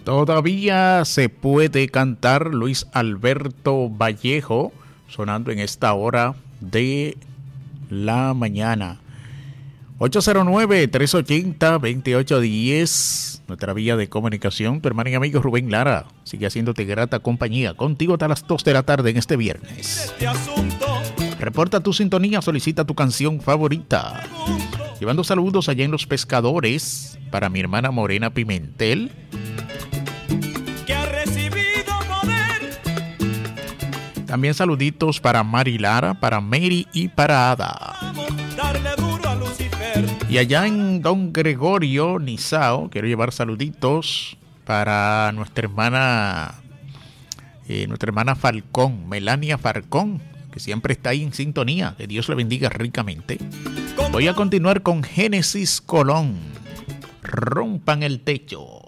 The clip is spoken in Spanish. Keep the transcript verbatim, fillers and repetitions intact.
Todavía se puede cantar Luis Alberto Vallejo, sonando en esta hora de la mañana. ocho cero nueve, tres ocho cero, dos ocho uno cero, nuestra vía de comunicación. Tu hermano y amigo Rubén Lara sigue haciéndote grata compañía contigo hasta las dos de la tarde en este viernes. Reporta tu sintonía, solicita tu canción favorita. Llevando saludos allá en Los Pescadores para mi hermana Morena Pimentel, que ha recibido poder. También saluditos para Mari Lara, para Mary y para Ada. Darle duro a Lucifer. Y allá en Don Gregorio Nizao, quiero llevar saluditos para nuestra hermana, eh, nuestra hermana Falcón, Melania Falcón, que siempre está ahí en sintonía. Que Dios le bendiga ricamente. Voy a continuar con Génesis Colón. Rompan el techo.